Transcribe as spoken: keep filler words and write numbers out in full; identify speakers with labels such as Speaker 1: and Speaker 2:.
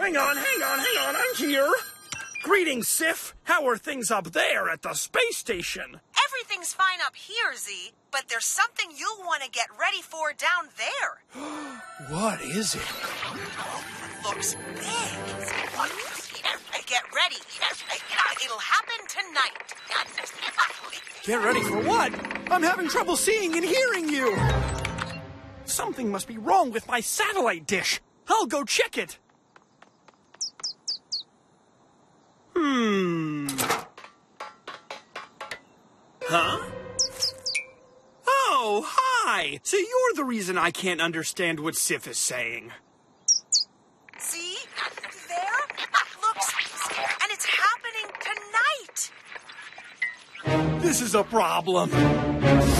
Speaker 1: Hang on, hang on, hang on, I'm here. Greetings, Sif. How are things up there at the space station?
Speaker 2: Everything's fine up here, Z, but there's something you'll want to get ready for down there.
Speaker 1: What is it?
Speaker 2: Looks big. Get ready. It'll happen tonight.
Speaker 1: Get ready for what? I'm having trouble seeing and hearing you. Something must be wrong with my satellite dish. I'll go check it. Hmm. Huh? Oh, hi. So you're the reason I can't understand what Sif is saying.
Speaker 2: See? There? Looks... And it's happening tonight.
Speaker 1: This is a problem.